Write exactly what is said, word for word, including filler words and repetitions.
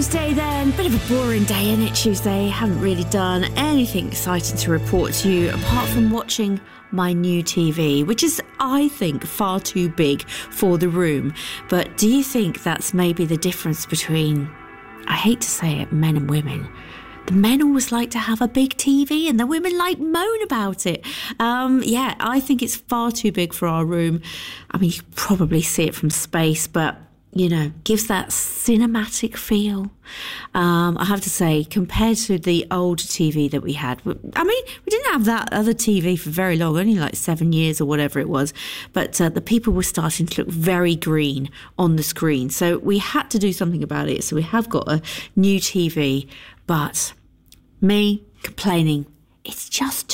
Tuesday then. Bit of a boring day, isn't it, Tuesday? Haven't really done anything exciting to report to you apart from watching my new T V, which is, I think, far too big for the room. But do you think that's maybe the difference between, I hate to say it, men and women? The men always like to have a big T V and the women like moan about it. Um, yeah, I think it's far too big for our room. I mean, you can probably see it from space, but you know, gives that cinematic feel. Um, I have to say, compared to the old T V that we had, I mean, we didn't have that other T V for very long, only like seven years or whatever it was, but uh, the people were starting to look very green on the screen. So we had to do something about it. So we have got a new T V, but me complaining, it's just